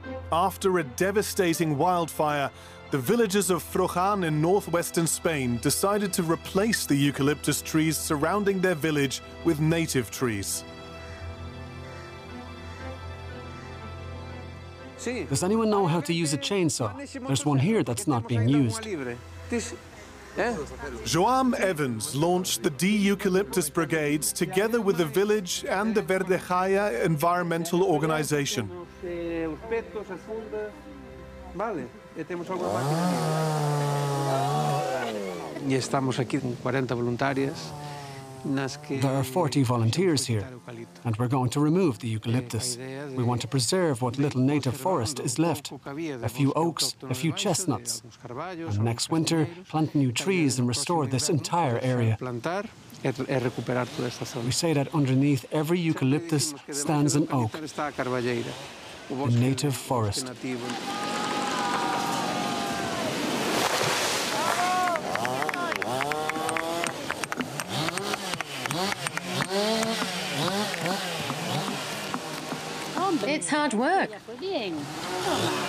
After a devastating wildfire, the villagers of Frojan in northwestern Spain decided to replace the eucalyptus trees surrounding their village with native trees. Does anyone know how to use a chainsaw? There's one here that's not being used. Joam Evans launched the De-Eucalyptus Brigades together with the village and the Verdejaya environmental organization. There are 40 volunteers here, and we're going to remove the eucalyptus. We want to preserve what little native forest is left. A few oaks, a few chestnuts. And next winter, plant new trees and restore this entire area. We say that underneath every eucalyptus stands an oak, a native forest. It's hard work.